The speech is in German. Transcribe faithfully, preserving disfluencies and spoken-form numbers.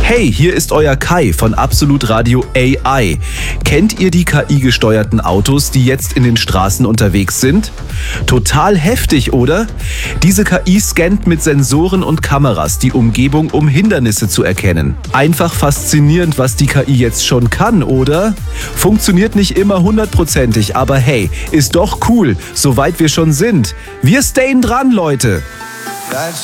Hey, hier ist euer Kai von Absolut Radio A I. Kennt ihr die K I-gesteuerten Autos, die jetzt in den Straßen unterwegs sind? Total heftig, oder? Diese K I scannt mit Sensoren und Kameras die Umgebung, um Hindernisse zu erkennen. Einfach faszinierend, was die K I jetzt schon kann, oder? Funktioniert nicht immer hundertprozentig, aber hey, ist doch cool, soweit wir schon sind. Wir stayen dran, Leute! That's